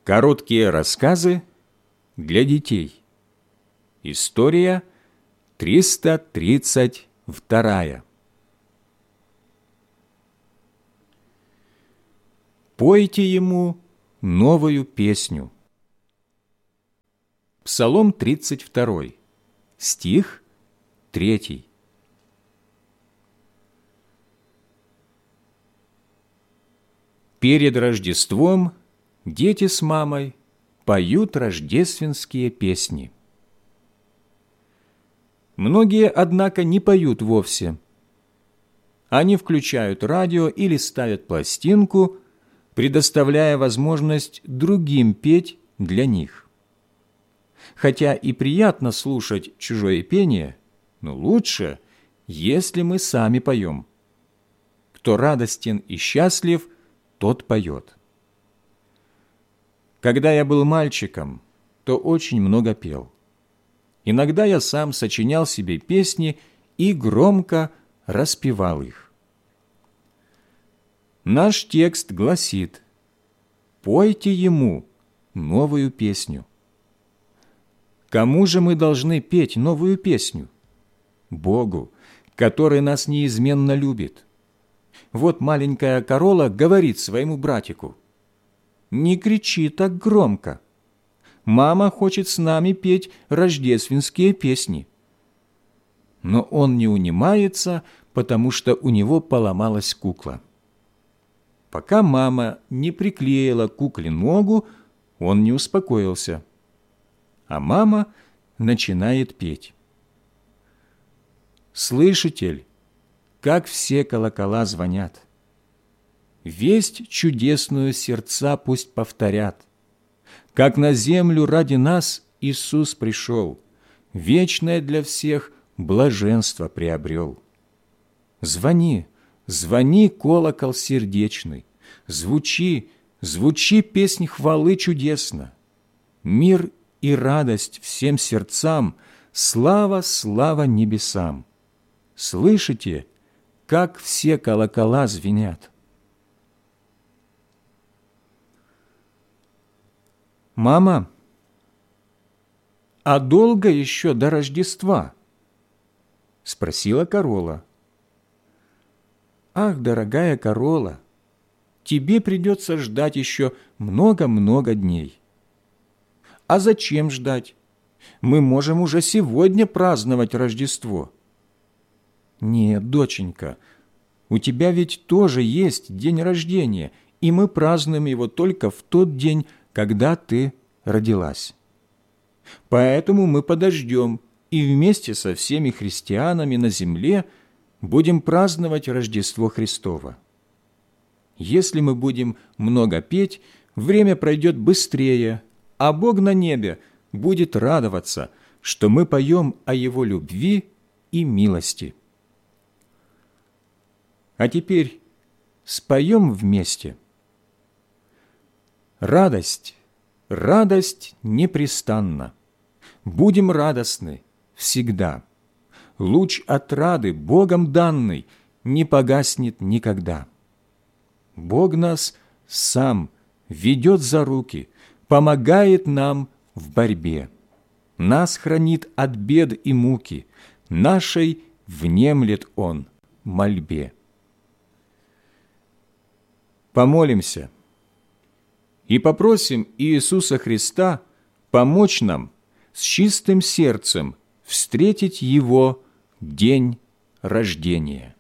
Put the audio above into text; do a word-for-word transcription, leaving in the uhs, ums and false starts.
Короткие рассказы для детей. История триста тридцать вторая. Пойте ему новую песню. Псалом тридцать второй, стих третий. Перед Рождеством дети с мамой поют рождественские песни. Многие, однако, не поют вовсе. Они включают радио или ставят пластинку, предоставляя возможность другим петь для них. Хотя и приятно слушать чужое пение, но лучше, если мы сами поем. Кто радостен и счастлив, тот поет. Когда я был мальчиком, то очень много пел. Иногда я сам сочинял себе песни и громко распевал их. Наш текст гласит: «Пойте ему новую песню». Кому же мы должны петь новую песню? Богу, который нас неизменно любит. Вот маленькая Корола говорит своему братику: «Не кричи так громко. Мама хочет с нами петь рождественские песни». Но он не унимается, потому что у него поломалась кукла. Пока мама не приклеила кукле ногу, он не успокоился. А мама начинает петь. «Слышите, как все колокола звонят? Весть чудесную сердца пусть повторят. Как на землю ради нас Иисус пришел, вечное для всех блаженство приобрел. Звони, звони, колокол сердечный, звучи, звучи песнь хвалы чудесно. Мир и радость всем сердцам, слава, слава небесам. Слышите, как все колокола звенят?» «Мама, а долго еще до Рождества?» – спросила Корола. «Ах, дорогая Корола, тебе придется ждать еще много-много дней». «А зачем ждать? Мы можем уже сегодня праздновать Рождество». «Нет, доченька, у тебя ведь тоже есть день рождения, и мы празднуем его только в тот день, когда ты родилась. Поэтому мы подождем и вместе со всеми христианами на земле будем праздновать Рождество Христово. Если мы будем много петь, время пройдет быстрее, а Бог на небе будет радоваться, что мы поем о Его любви и милости. А теперь споем вместе. Радость, радость непрестанна. Будем радостны всегда. Луч отрады, Богом данный, не погаснет никогда. Бог нас сам ведет за руки, помогает нам в борьбе. Нас хранит от бед и муки, нашей внемлет Он мольбе. Помолимся и попросим Иисуса Христа помочь нам с чистым сердцем встретить Его день рождения.